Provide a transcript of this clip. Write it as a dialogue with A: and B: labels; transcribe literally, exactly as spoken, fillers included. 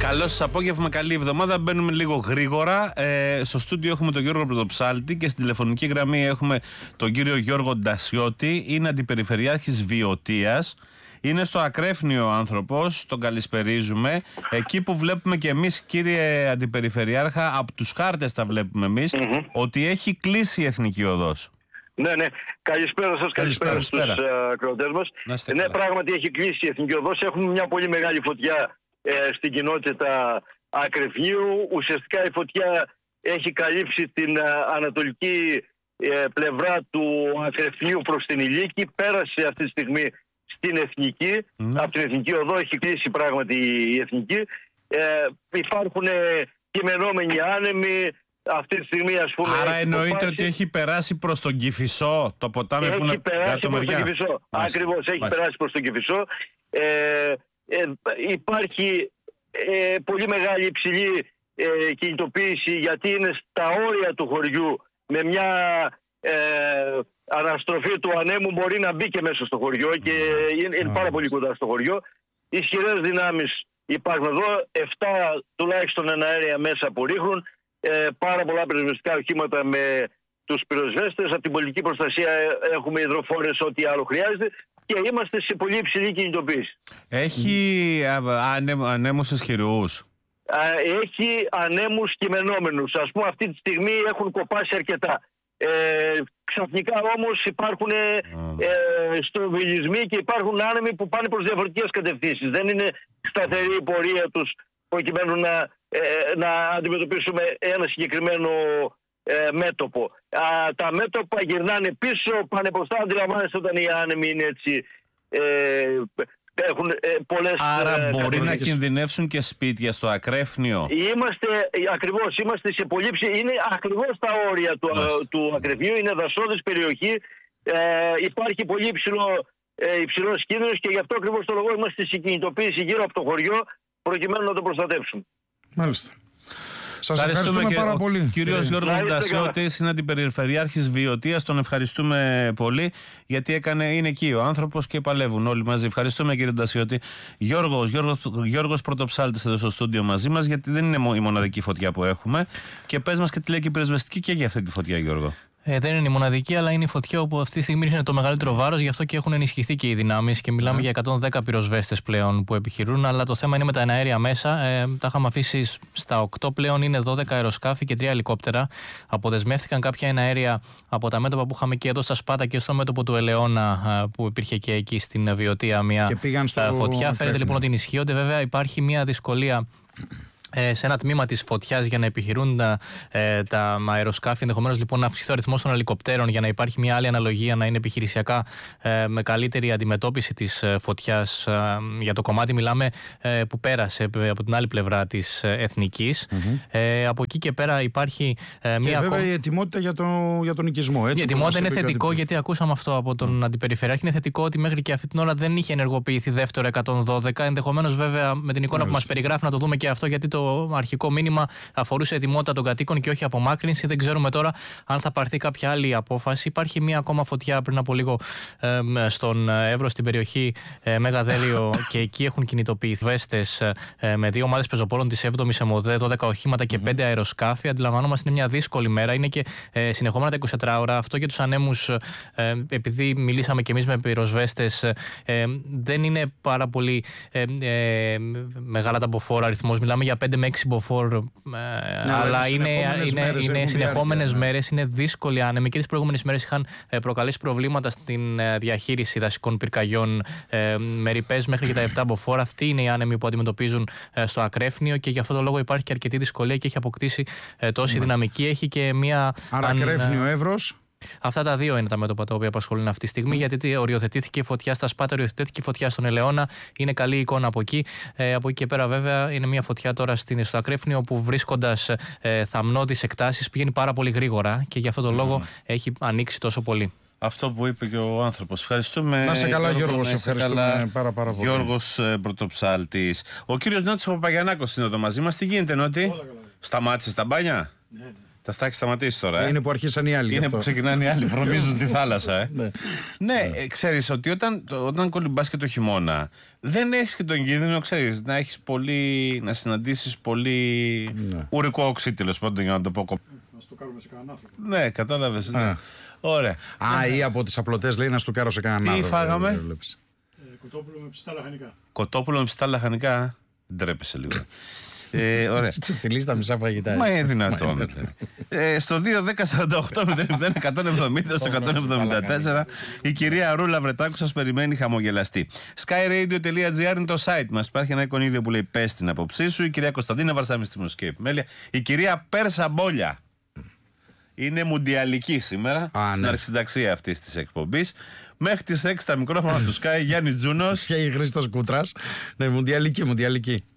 A: Καλό σας απόγευμα, καλή εβδομάδα. Μπαίνουμε λίγο γρήγορα. Ε, στο στούντιο έχουμε τον Γιώργο Πρωτοψάλτη και στην τηλεφωνική γραμμή έχουμε τον κύριο Γιώργο Ντασιώτη. Είναι αντιπεριφερειάρχης Βιωτίας. Είναι στο Ακρέφνιο ο άνθρωπος, τον καλησπερίζουμε. Εκεί που βλέπουμε και εμείς, κύριε Αντιπεριφερειάρχα, από τους χάρτες τα βλέπουμε εμείς, mm-hmm. ότι έχει κλείσει η Εθνική Οδός.
B: Ναι, ναι. Καλησπέρα σας, καλησπέρα, καλησπέρα στους ακροατές μας. Ναι, καλά. Πράγματι έχει κλείσει η Εθνική Οδός. Έχουμε μια πολύ μεγάλη φωτιά ε, στην κοινότητα Ακρεφνίου. Ουσιαστικά η φωτιά έχει καλύψει την ε, ανατολική ε, πλευρά του Ακρεφνίου προς την Ηλίκη. Πέρασε αυτή τη στιγμή στην Εθνική. Mm. Από την Εθνική Οδό έχει κλείσει πράγματι η Εθνική. Ε, υπάρχουν ε, κειμενόμενοι άνεμοι. Αυτή τη στιγμή, ας πούμε.
A: Άρα εννοείται υποφάσει... ότι έχει περάσει προς τον Κηφισό το ποτάμι
B: έχει
A: που είναι
B: περάσει προς τον Κηφισό. Ακριβώς, έχει Μάλιστα. περάσει προς τον Κηφισό. Ε, ε, υπάρχει ε, πολύ μεγάλη υψηλή ε, κινητοποίηση, γιατί είναι στα όρια του χωριού, με μια ε, αναστροφή του ανέμου μπορεί να μπει και μέσα στο χωριό και είναι, είναι πάρα πολύ κοντά στο χωριό. Ισχυρές δυνάμεις υπάρχουν εδώ, εφτά τουλάχιστον εναέρια μέσα που ρίχνουν. Ε, πάρα πολλά πυροσβεστικά οχήματα με τους πυροσβέστες. Από την πολιτική προστασία έχουμε υδροφόρες, ό,τι άλλο χρειάζεται, και είμαστε σε πολύ υψηλή κινητοποίηση.
A: Έχει ανέμ, ανέμους ισχυρούς.
B: Έχει ανέμους κειμενόμενους. Ας πούμε αυτή τη στιγμή έχουν κοπάσει αρκετά. Ε, ξαφνικά όμως υπάρχουν mm. ε, στροβιλισμοί και υπάρχουν άνεμοι που πάνε προς διαφορετικές κατευθύνσεις. Δεν είναι σταθερή η πορεία τους προκειμένου να Ε, να αντιμετωπίσουμε ένα συγκεκριμένο ε, μέτωπο. Α, τα μέτωπα γυρνάνε πίσω, πάνε μπροστά. Αντιλαμβάνεστε όταν οι άνεμοι είναι έτσι, ε, έχουν ε, πολλές...
A: Άρα
B: ε,
A: μπορεί να κινδυνεύσουν και σπίτια στο Ακρέφνιο.
B: Είμαστε, ακριβώς, είμαστε σε πολύ ψη... Είναι ακριβώς τα όρια του, ε, του Ακρεφνίου, είναι δασόδης περιοχή. Ε, υπάρχει πολύ υψηλό, ε, υψηλός κίνδυνος και γι' αυτό ακριβώς το λόγο είμαστε σε κινητοποίηση γύρω από το χωριό προκειμένου να το προστατεύσουμε.
C: Μάλιστα. Σας ευχαριστούμε, ευχαριστούμε πάρα πολύ.
A: Ο κύριος Γιώργος Ντασιώτης είναι αντιπεριφερειάρχης Βιωτίας. Τον ευχαριστούμε πολύ, γιατί έκανε, είναι εκεί ο άνθρωπος και παλεύουν όλοι μαζί. Ευχαριστούμε, κύριε Ντασιώτη. Γιώργος, Γιώργος, Γιώργος Πρωτοψάλτης εδώ στο στούντιο μαζί μας, γιατί δεν είναι η μοναδική φωτιά που έχουμε. Και πες μας και τι λέει και η πυροσβεστική και για αυτή τη φωτιά, Γιώργο.
D: Ε, δεν είναι η μοναδική, αλλά είναι η φωτιά όπου αυτή τη στιγμή είναι το μεγαλύτερο βάρος, γι' αυτό και έχουν ενισχυθεί και οι δυνάμεις και μιλάμε mm. για εκατόν δέκα πυροσβέστες πλέον που επιχειρούν. Αλλά το θέμα είναι με τα εναέρια μέσα. Ε, τα είχαμε αφήσει στα οκτώ, πλέον είναι δώδεκα αεροσκάφη και τρία ελικόπτερα. Αποδεσμεύτηκαν κάποια εναέρια από τα μέτωπα που είχαμε και εδώ στα Σπάτα και στο μέτωπο του Ελαιώνα, που υπήρχε και εκεί στην Βιωτία μια φωτιά. Φαίνεται λοιπόν ότι ενισχύονται. Βέβαια υπάρχει μια δυσκολία σε ένα τμήμα της φωτιάς για να επιχειρούν τα, ε, τα αεροσκάφη. Ενδεχομένως λοιπόν να αυξηθεί ο αριθμός των ελικοπτέρων για να υπάρχει μια άλλη αναλογία, να είναι επιχειρησιακά ε, με καλύτερη αντιμετώπιση της ε, φωτιάς. Ε, για το κομμάτι μιλάμε ε, που πέρασε από την άλλη πλευρά της ε, Εθνικής. Mm-hmm. Ε, από εκεί και πέρα υπάρχει ε, μια.
C: Και βέβαια ακό... η ετοιμότητα για, το, για τον οικισμό. Έτσι,
D: η ετοιμότητα είναι θετικό, γιατί ακούσαμε αυτό από τον mm. Αντιπεριφερειάρχη. Είναι θετικό ότι μέχρι και αυτή την ώρα δεν είχε ενεργοποιηθεί δεύτερο εκατόν δώδεκα. Ενδεχομένως βέβαια με την εικόνα mm. που μας περιγράφει να το δούμε και αυτό, γιατί το Το αρχικό μήνυμα αφορούσε ετοιμότητα των κατοίκων και όχι απομάκρυνση. Δεν ξέρουμε τώρα αν θα πάρθει κάποια άλλη απόφαση. Υπάρχει μία ακόμα φωτιά πριν από λίγο ε, στον Εύρο, στην περιοχή ε, Μεγαδέλιο, και εκεί έχουν κινητοποιηθεί βέστες ε, με δύο ομάδες πεζοπόρων της έβδομης ΕΜΟΔΕ, δώδεκα οχήματα και πέντε αεροσκάφη. Αντιλαμβανόμαστε είναι μια δύσκολη μέρα. Είναι και ε, συνεχόμενα τα είκοσι τέσσερις ώρα. Αυτό για τους ανέμους, ε, επειδή μιλήσαμε κι εμείς με πυροσβέστες, ε, δεν είναι πάρα πολύ ε, ε, μεγάλα τα μποφόρ αριθμός. Μιλάμε για πέντε με έξι μποφόρ, ε, ναι, αλλά είναι, είναι, είναι συνεχόμενες μέρες, είναι δύσκολοι άνεμοι, και τις προηγούμενες μέρες είχαν ε, προκαλέσει προβλήματα στην ε, διαχείριση δασικών πυρκαγιών, ε, με ρηπές μέχρι και τα επτά μποφόρ. Αυτοί είναι οι άνεμοι που αντιμετωπίζουν ε, στο Ακρέφνιο, και γι' αυτό το λόγο υπάρχει και αρκετή δυσκολία και έχει αποκτήσει ε, τόση mm. δυναμική. Έχει και μια.
C: Άρα, αν, Ακρέφνιο, Εύρος.
D: Αυτά τα δύο είναι τα μέτωπα τα οποία απασχολούν αυτή τη στιγμή, mm. γιατί οριοθετήθηκε η φωτιά στα Σπάτα, οριοθετήθηκε η φωτιά στον Ελαιώνα. Είναι καλή εικόνα από εκεί. Ε, από εκεί και πέρα, βέβαια, είναι μια φωτιά τώρα στην, στο Ακρέφνιο, όπου βρίσκοντας ε, θαμνώδεις εκτάσεις πηγαίνει πάρα πολύ γρήγορα, και γι' αυτό το λόγο mm. έχει ανοίξει τόσο πολύ.
A: Αυτό που είπε και ο άνθρωπος. Ευχαριστούμε.
C: Να σε καλά, Γιώργο. Σε ευχαριστούμε καλά, πάρα, πάρα πολύ.
A: Γιώργος Πρωτοψάλτης. Ο κύριος Νότης Παπαγιαννάκος είναι εδώ μαζί μας. Τι γίνεται, Νότη? Σταμάτησε τα μπάνια? Ναι, ναι. Τα στάξει σταματήσει τώρα. Ε.
C: Είναι που αρχίσαν οι άλλοι.
A: Είναι που ξεκινάνε οι άλλοι, βρωμίζουν τη θάλασσα. Ε. ναι, ναι ε, ξέρεις ότι όταν, όταν κολυμπάς και το χειμώνα, δεν έχεις και τον κίνδυνο, ξέρεις, να έχεις πολύ, να συναντήσεις πολύ ναι. ουρικό οξύ, τέλος πάντων, για να το πω.
C: Να στο κάνουμε σε κανένα άνθρωπο.
A: Ναι, κατάλαβες. Ναι. Ωραία.
C: Α, ή από τις απλωτές λέει να στο κάρω σε κανέναν άνθρωπο.
A: Τι φάγαμε?
C: Ε,
E: κοτόπουλο με ψητά λαχανικά.
A: Κοτόπουλο με ψητά λαχανικά. Ντρέπεσαι λίγο. Ε, ωραία.
C: Τη λίστα μισά φαγητά.
A: Μα είναι δυνατόν. ε, στο δύο δέκα σαράντα οκτώ μηδέν μηδέν εκατόν εβδομήντα στο εκατόν εβδομήντα τέσσερα η κυρία Ρούλα Βρετάκου σας περιμένει χαμογελαστή. skyradio.gr είναι το site μας. Υπάρχει ένα εικονίδιο που λέει πες την άποψή σου. Η κυρία Κωνσταντίνα Βαρσάμι στη μουσική επιμέλεια. Η κυρία Πέρσα Μπόλια είναι μουντιαλική σήμερα. Α, στην ναι. αρχισυνταξία αυτής της εκπομπής. Μέχρι τις έξι τα μικρόφωνα του Sky, Γιάννη Τζούνος
C: και η Χρήστος Κούτρας. Ναι, μουντιαλική, μουντιαλική.